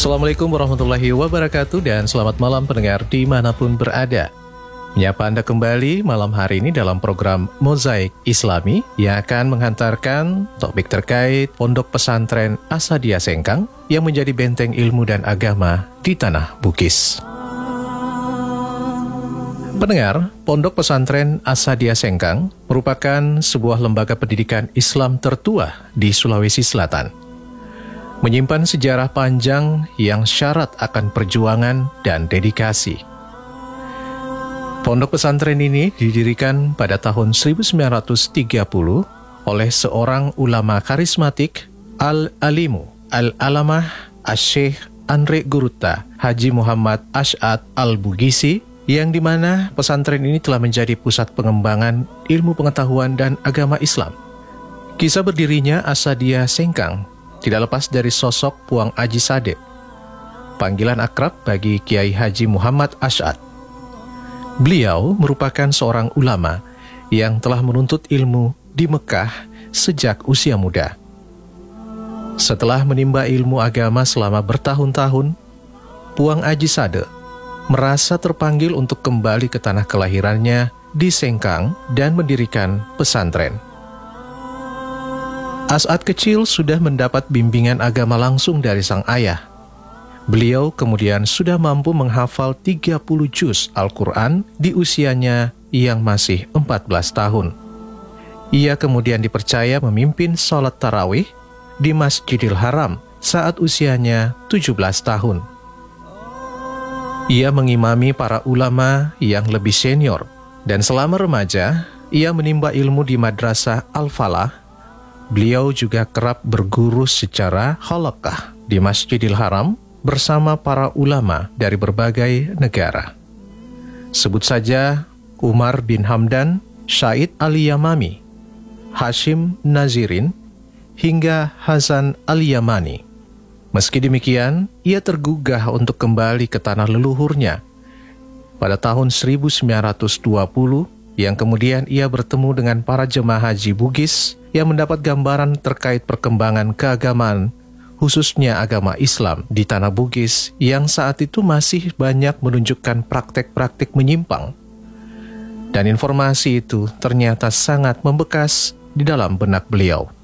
Assalamualaikum warahmatullahi wabarakatuh dan selamat malam pendengar dimanapun berada. Menyapa Anda kembali malam hari ini dalam program Mozaik Islami yang akan menghantarkan topik terkait Pondok Pesantren Asadia Sengkang yang menjadi benteng ilmu dan agama di Tanah Bugis. Pendengar, Pondok Pesantren Asadia Sengkang merupakan sebuah lembaga pendidikan Islam tertua di Sulawesi Selatan. Menyimpan sejarah panjang yang syarat akan perjuangan dan dedikasi. Pondok pesantren ini didirikan pada tahun 1930 oleh seorang ulama karismatik Al-Alimu Al-Alamah Asy-Syaikh Andre Gurutta Haji Muhammad Asy'ad Al-Bugisi, yang dimana pesantren ini telah menjadi pusat pengembangan ilmu pengetahuan dan agama Islam. Kisah berdirinya Asadia Sengkang tidak lepas dari sosok Puang Aji Sade, panggilan akrab bagi Kiai Haji Muhammad Asy'ad. Beliau merupakan seorang ulama yang telah menuntut ilmu di Mekah sejak usia muda. Setelah menimba ilmu agama selama bertahun-tahun, Puang Aji Sade merasa terpanggil untuk kembali ke tanah kelahirannya di Sengkang dan mendirikan pesantren. Asy'ad kecil sudah mendapat bimbingan agama langsung dari sang ayah. Beliau kemudian sudah mampu menghafal 30 juz Al-Quran di usianya yang masih 14 tahun. Ia kemudian dipercaya memimpin sholat tarawih di Masjidil Haram saat usianya 17 tahun. Ia mengimami para ulama yang lebih senior, dan selama remaja, ia menimba ilmu di Madrasah Al-Falah. Beliau juga kerap berguru secara halaqah di Masjidil Haram bersama para ulama dari berbagai negara. Sebut saja Umar bin Hamdan, Syahid Al-Yamami, Hashim Nazirin, hingga Hasan Al-Yamani. Meski demikian, ia tergugah untuk kembali ke tanah leluhurnya pada tahun 1920, yang kemudian ia bertemu dengan para jemaah haji Bugis yang mendapat gambaran terkait perkembangan keagamaan, khususnya agama Islam di Tanah Bugis yang saat itu masih banyak menunjukkan praktek-praktik menyimpang. Dan informasi itu ternyata sangat membekas di dalam benak beliau.